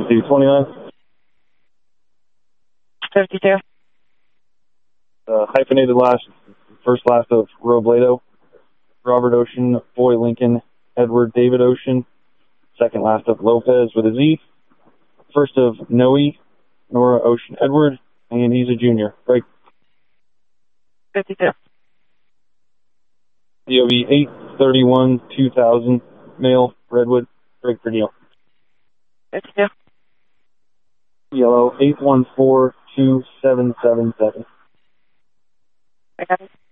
229. 52. Hyphenated last, first last of Robledo. Robert Ocean, Boy Lincoln, Edward David Ocean. Second last of Lopez with a Z. First of Noe, Nora Ocean Edward, and he's a junior. Break. 52. DOB 831-2000, male, Redwood. Break for Neil. 52. Yellow 814-2777. I got it.